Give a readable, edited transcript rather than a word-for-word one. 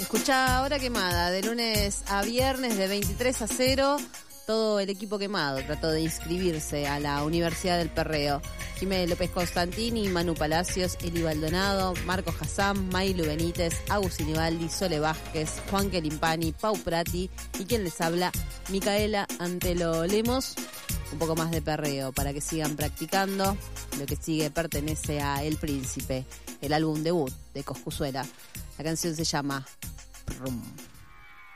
Escuchá Hora Quemada, de lunes a viernes de 23-0. Todo el equipo quemado trató de inscribirse a la Universidad del Perreo. Jiménez López Constantini, Manu Palacios, Eli Baldonado, Marcos Hassam, Mailu Benítez, Agustín Ibaldi, Sole Vázquez, Juan Kelimpani, Pau Prati y quien les habla, Micaela Antelo Lemos. Un poco más de perreo para que sigan practicando. Lo que sigue pertenece a El Príncipe, el álbum debut de Coscuzuela. La canción se llama Prum.